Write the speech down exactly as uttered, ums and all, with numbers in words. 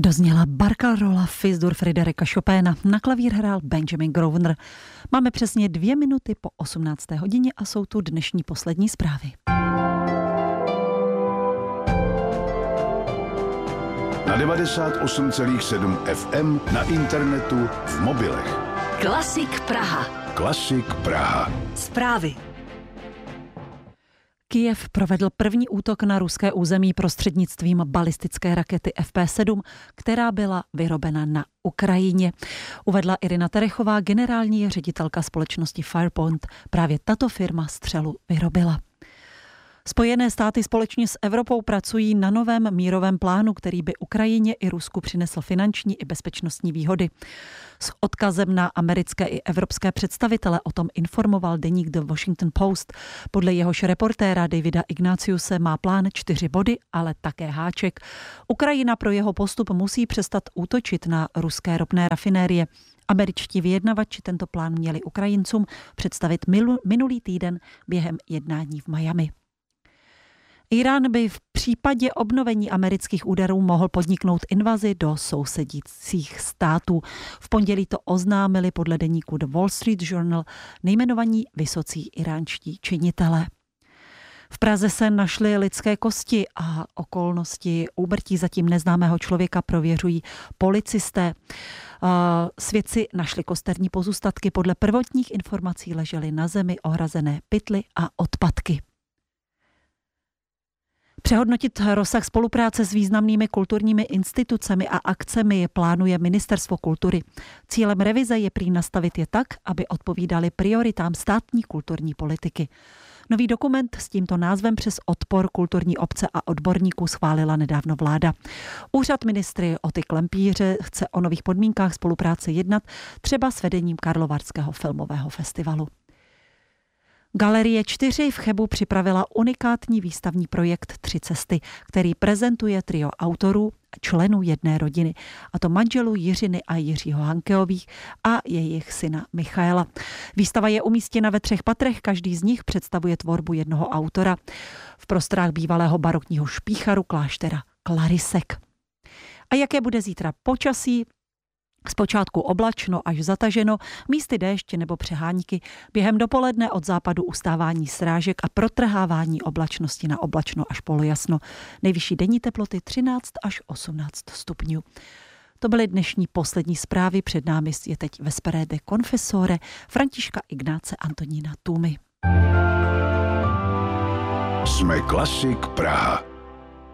Dozněla Barcarola Fis-dur Friderika Chopina, na klavír hrál Benjamin Grosvenor. Máme přesně dvě minuty po osmnácté hodině a jsou tu dnešní poslední zprávy. Na devadesát osm celá sedm F M, na internetu, v mobilech. Klasik Praha. Klasik Praha. Zprávy. Kyjev provedl první útok na ruské území prostřednictvím balistické rakety F P sedm, která byla vyrobena na Ukrajině. Uvedla Irina Terechová, generální ředitelka společnosti Firepoint. Právě tato firma střelu vyrobila. Spojené státy společně s Evropou pracují na novém mírovém plánu, který by Ukrajině i Rusku přinesl finanční i bezpečnostní výhody. S odkazem na americké i evropské představitele o tom informoval deník The Washington Post. Podle jehož reportéra Davida Ignatiuse má plán čtyři body, ale také háček. Ukrajina pro jeho postup musí přestat útočit na ruské ropné rafinérie. Američtí vyjednavači tento plán měli Ukrajincům představit minulý týden během jednání v Miami. Irán by v případě obnovení amerických úderů mohl podniknout invazi do sousedících států. V pondělí to oznámili podle deníku The Wall Street Journal nejmenovaní vysocí iránští činitelé. V Praze se našly lidské kosti a okolnosti úmrtí zatím neznámého člověka prověřují policisté. Svědci našli kosterní pozůstatky, podle prvotních informací ležely na zemi ohrazené pytly a odpadky. Přehodnotit rozsah spolupráce s významnými kulturními institucemi a akcemi plánuje Ministerstvo kultury. Cílem revize je prý nastavit je tak, aby odpovídaly prioritám státní kulturní politiky. Nový dokument s tímto názvem přes odpor kulturní obce a odborníků schválila nedávno vláda. Úřad ministry Oty Klempíře chce o nových podmínkách spolupráce jednat, třeba s vedením Karlovarského filmového festivalu. Galerie čtyři v Chebu připravila unikátní výstavní projekt Tři cesty, který prezentuje trio autorů, členů jedné rodiny, a to manželů Jiřiny a Jiřího Hankeových a jejich syna Michaela. Výstava je umístěna ve třech patrech, každý z nich představuje tvorbu jednoho autora. V prostorách bývalého barokního špícharu kláštera Klarisek. A jaké bude zítra počasí? Zpočátku oblačno až zataženo, místy déšť nebo přehánky, během dopoledne od západu ustávání srážek a protrhávání oblačnosti na oblačno až polojasno. Nejvyšší denní teploty třináct až osmnáct stupňů. To byly dnešní poslední zprávy, před námi je teď Vespere de Confessore Františka Ignáce Antonína Tůmy. Jsme Klasik Praha.